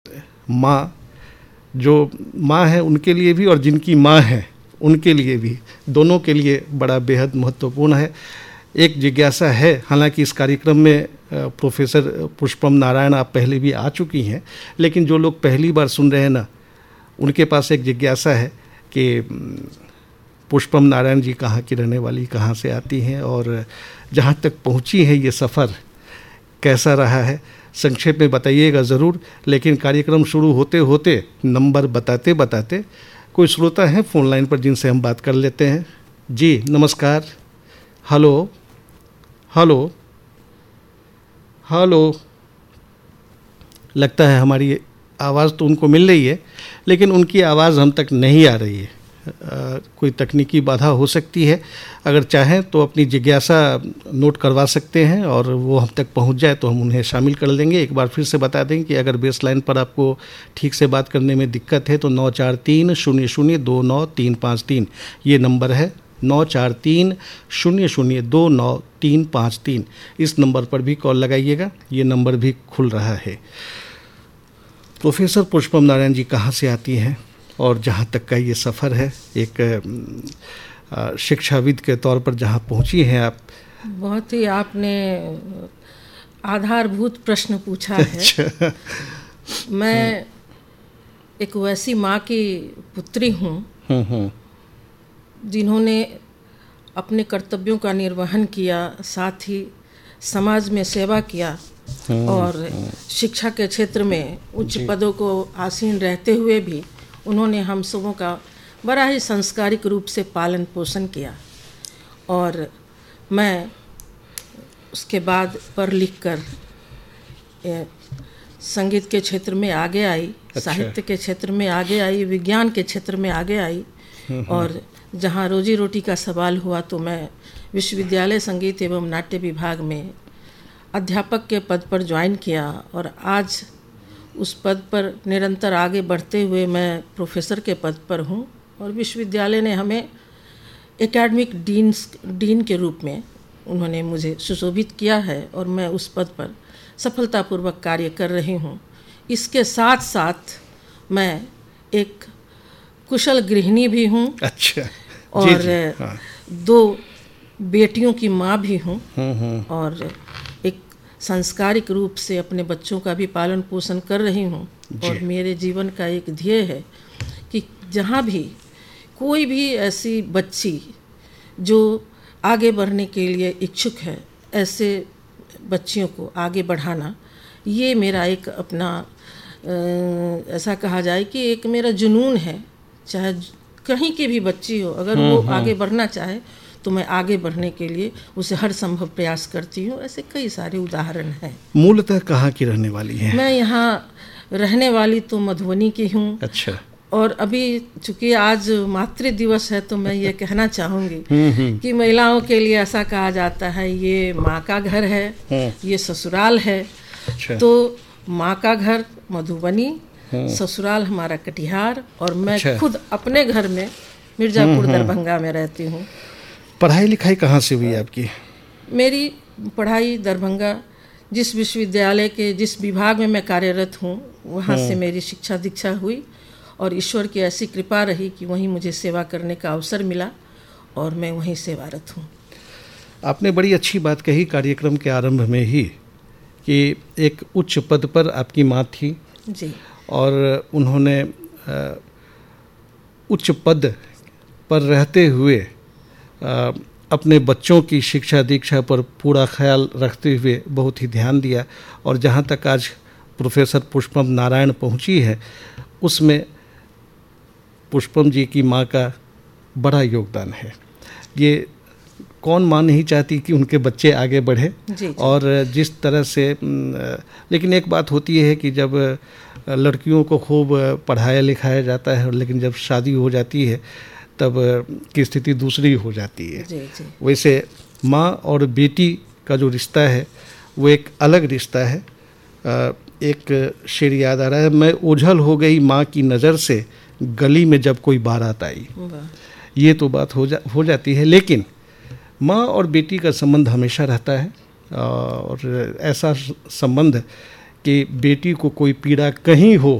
माँ, जो माँ है उनके लिए भी और जिनकी माँ है उनके लिए भी, दोनों के लिए बड़ा बेहद महत्वपूर्ण है। एक जिज्ञासा है, हालांकि इस कार्यक्रम में प्रोफेसर पुष्पम नारायण आप पहले भी आ चुकी हैं, लेकिन जो लोग पहली बार सुन रहे हैं ना, उनके पास एक जिज्ञासा है कि पुष्पम नारायण जी कहाँ की रहने वाली, कहाँ से आती हैं और जहाँ तक पहुँची है ये सफ़र कैसा रहा है, संक्षेप में बताइएगा ज़रूर। लेकिन कार्यक्रम शुरू होते होते नंबर बताते बताते कोई श्रोता हैं फ़ोन लाइन पर जिनसे हम बात कर लेते हैं। जी नमस्कार। Hello hello hello. लगता है हमारी आवाज़ तो उनको मिल रही है, लेकिन उनकी आवाज़ हम तक नहीं आ रही है। कोई तकनीकी बाधा हो सकती है। अगर चाहें तो अपनी जिज्ञासा नोट करवा सकते हैं और वो हम तक पहुंच जाए तो हम उन्हें शामिल कर लेंगे। एक बार फिर से बता दें कि अगर बेस लाइन पर आपको ठीक से बात करने में दिक्कत है तो 9430029353 ये नंबर है, 9430029353। इस नंबर पर भी कॉल लगाइएगा, ये नंबर भी खुल रहा है। प्रोफेसर पुष्पम नारायण जी कहाँ से आती हैं और जहाँ तक का ये सफ़र है, एक शिक्षाविद के तौर पर जहाँ पहुँची हैं आप? बहुत ही आपने आधारभूत प्रश्न पूछा है। अच्छा। मैं एक वैसी माँ की पुत्री हूँ जिन्होंने अपने कर्तव्यों का निर्वहन किया, साथ ही समाज में सेवा किया और शिक्षा के क्षेत्र में उच्च पदों को आसीन रहते हुए भी उन्होंने हम सबों का बड़ा ही संस्कारिक रूप से पालन पोषण किया। और मैं उसके बाद पढ़ लिख कर संगीत के क्षेत्र में आगे आई। अच्छा। साहित्य के क्षेत्र में आगे आई, विज्ञान के क्षेत्र में आगे आई और जहाँ रोजी रोटी का सवाल हुआ तो मैं विश्वविद्यालय संगीत एवं नाट्य विभाग में अध्यापक के पद पर ज्वाइन किया और आज उस पद पर निरंतर आगे बढ़ते हुए मैं प्रोफेसर के पद पर हूँ। और विश्वविद्यालय ने हमें एकेडमिक डीन के रूप में उन्होंने मुझे सुशोभित किया है और मैं उस पद पर सफलतापूर्वक कार्य कर रही हूँ। इसके साथ साथ मैं एक कुशल गृहिणी भी हूँ। अच्छा। और जी। हाँ। 2 बेटियों की माँ भी हूँ और एक सांस्कारिक रूप से अपने बच्चों का भी पालन पोषण कर रही हूँ। और मेरे जीवन का एक ध्येय है कि जहाँ भी कोई भी ऐसी बच्ची जो आगे बढ़ने के लिए इच्छुक है, ऐसे बच्चियों को आगे बढ़ाना, ये मेरा एक अपना ऐसा कहा जाए कि एक मेरा जुनून है। चाहे कहीं की भी बच्ची हो, अगर वो आगे बढ़ना चाहे तो मैं आगे बढ़ने के लिए उसे हर संभव प्रयास करती हूँ। ऐसे कई सारे उदाहरण हैं। मूलतः कहाँ की रहने वाली हैं? मैं यहाँ रहने वाली तो मधुबनी की हूँ। अच्छा। और अभी चूँकि आज मातृ दिवस है तो मैं ये कहना चाहूँगी कि महिलाओं के लिए ऐसा कहा जाता है ये माँ का घर है, ये ससुराल है। अच्छा। तो माँ का घर मधुबनी, ससुराल हमारा कटिहार और मैं खुद अपने घर में मिर्ज़ापुर दरभंगा में रहती हूँ। पढ़ाई लिखाई कहाँ से हुई आपकी? मेरी पढ़ाई दरभंगा जिस विश्वविद्यालय के जिस विभाग में मैं कार्यरत हूँ वहाँ से मेरी शिक्षा दीक्षा हुई और ईश्वर की ऐसी कृपा रही कि वहीं मुझे सेवा करने का अवसर मिला और मैं वहीं सेवारत हूँ। आपने बड़ी अच्छी बात कही कार्यक्रम के आरंभ में ही कि एक उच्च पद पर आपकी माँ थी जी और उन्होंने उच्च पद पर रहते हुए अपने बच्चों की शिक्षा दीक्षा पर पूरा ख्याल रखते हुए बहुत ही ध्यान दिया और जहाँ तक आज प्रोफेसर पुष्पम नारायण पहुँची है उसमें पुष्पम जी की माँ का बड़ा योगदान है। ये कौन माँ नहीं चाहती कि उनके बच्चे आगे बढ़े जी। और जिस तरह से लेकिन एक बात होती है कि जब लड़कियों को खूब पढ़ाया लिखाया जाता है लेकिन जब शादी हो जाती है तब की स्थिति दूसरी हो जाती है। जी जी। वैसे माँ और बेटी का जो रिश्ता है वो एक अलग रिश्ता है। एक शेर याद आ रहा है, मैं ओझल हो गई माँ की नज़र से गली में जब कोई बारात आई। ये तो बात हो जाती है, लेकिन माँ और बेटी का संबंध हमेशा रहता है और ऐसा संबंध कि बेटी को कोई पीड़ा कहीं हो